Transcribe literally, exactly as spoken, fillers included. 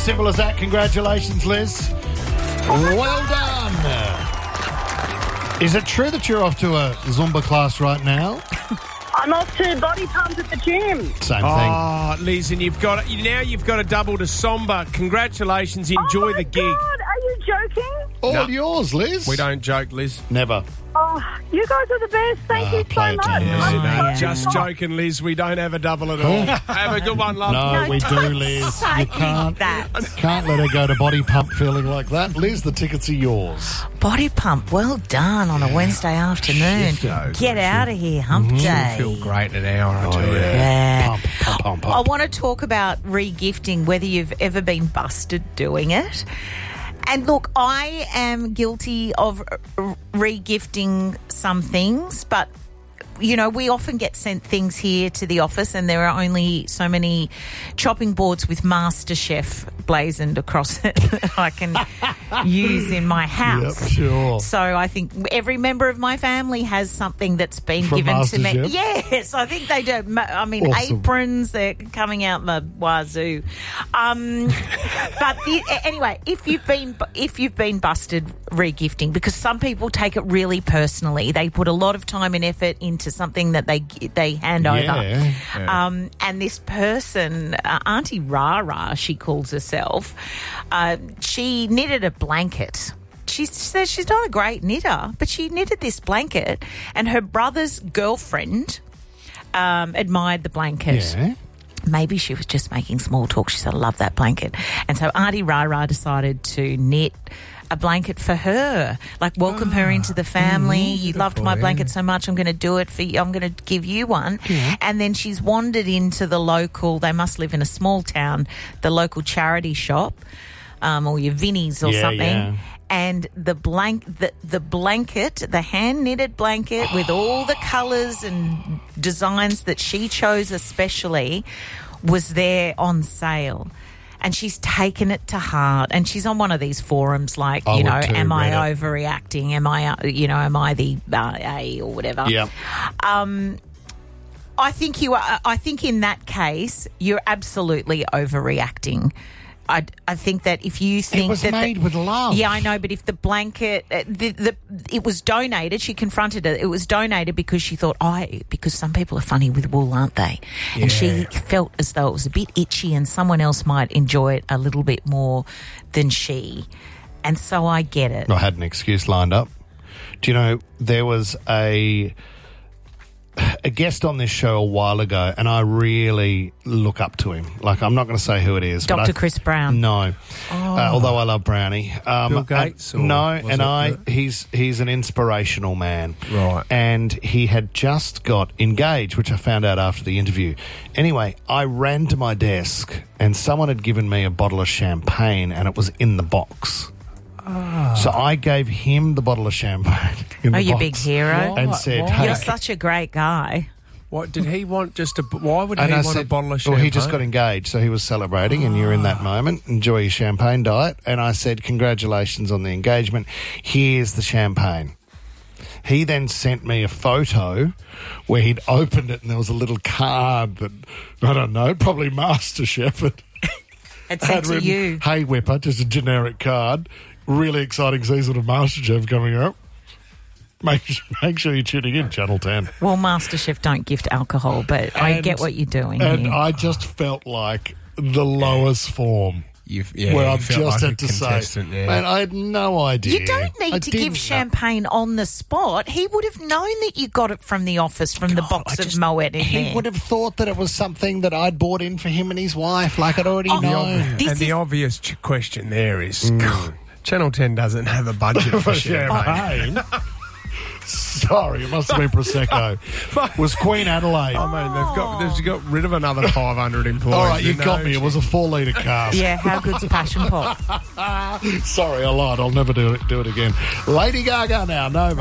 Simple as that. Congratulations, Liz. Well done. Is it true that you're off to a Zumba class right now? I'm off to body pump at the gym. Same thing. Oh, Liz, and you've got now you've got to double to Samba. Congratulations. Enjoy oh my the gig. God, are you joking? All No. yours, Liz. We don't joke, Liz. Never. Oh, you guys are the best. Thank Oh, you play so it much. down. Yeah, I'm no, so just shocked. joking, Liz. We don't have a double at all. Have a good one, love. No, No, we do, don't Liz. say You can't, that. can't let her go to body pump feeling like that. Liz, the tickets are yours. Body pump, well done on a Wednesday afternoon. Shift over. Get out of here, hump day. Feel great in an hour, I tell you. Yeah. Pump, pump, pump, I pump. want to talk about re-gifting, whether you've ever been busted doing it. And look, I am guilty of r- re-gifting some things, but you know, we often get sent things here to the office and there are only so many chopping boards with MasterChef blazoned across it that I can use in my house. Yep, sure. So I think every member of my family has something that's been From given to me. MasterChef? Yes, I think they do. Ma- I mean, Awesome. aprons, they're coming out the wazoo. Um, but the, anyway, if you've been if you've been busted re-gifting, because some people take it really personally, they put a lot of time and effort into something that they they hand Yeah. over. Yeah. Um, and this person, uh, Auntie Rara, she calls herself, uh, she knitted a blanket. She says she's not a great knitter, but she knitted this blanket, and her brother's girlfriend um, admired the blanket. Yeah. Maybe she was just making small talk. She said, I love that blanket. And so Auntie Rara decided to knit a blanket for her, like welcome her into the family. You loved my yeah. blanket so much, I'm going to do it for you. I'm going to give you one. And then she's wandered into the local, they must live in a small town, the local charity shop, um, or your Vinnie's or Yeah, something. yeah. And the blank, the, the blanket, the hand knitted blanket with all the colours and designs that she chose especially, was there on sale. And she's taken it to heart. And she's on one of these forums like, I you would know, too, am I read it. overreacting? Am I, uh, you know, am I the uh, A or whatever? Yeah. Um, I think you are. I think in that case, you're absolutely overreacting. I, I think that if you think was that made with love. Yeah, I know, but if the blanket, uh, the, the it was donated, she confronted it. It was donated because she thought, oh, because some people are funny with wool, aren't they? And she felt as though it was a bit itchy, and someone else might enjoy it a little bit more than she. And so I get it. I had an excuse lined up. Do you know, there was a a guest on this show a while ago, and I really look up to him. Like, I'm not going to say who it is. but Doctor I- Chris Brown. No. Uh, although I love Brownie. Um, Bill Gates and- or no, was and it I, the- he's he's an inspirational man. Right. And he had just got engaged, which I found out after the interview. Anyway, I ran to my desk, and someone had given me a bottle of champagne, and it was in the box. So I gave him the bottle of champagne in Oh, the you box big hero. and Why? said, Why? hey, You're such a great guy. What did he want? Just a? Why would and he I want said, a bottle of well, champagne? he just got engaged, so he was celebrating, and you're in that moment. Enjoy your champagne diet. And I said, congratulations on the engagement. Here's the champagne. He then sent me a photo where he'd opened it, and there was a little card that, I don't know, probably MasterChef had, It's had sent to written, you. Hey Whipper, just a generic card. Really exciting season of MasterChef coming up. Make, make sure you're tuning in, Channel ten. Well, MasterChef don't gift alcohol, but I And- get what you're doing And here. I just felt like the lowest form. You've, yeah, where you I've felt just like a had to say, contestant, yeah. man, I had no idea. You don't need I to didn't give know. champagne on the spot. He would have known that you got it from the office, from the God, box I of just- Moet in He there. would have thought that it was something that I'd bought in for him and his wife, like I'd already Oh, known. This and the is- obvious ch- question there is, God, Channel ten doesn't have a budget for champagne. Champagne. Sorry, it must have been Prosecco. Was Queen Adelaide. I mean, they've got they've got rid of another five hundred employees. All right, you know, got me. It was a four-litre cask. Yeah, how good's Passion Pop? Sorry, I lied. I'll never do it, do it again. Lady Gaga now. No.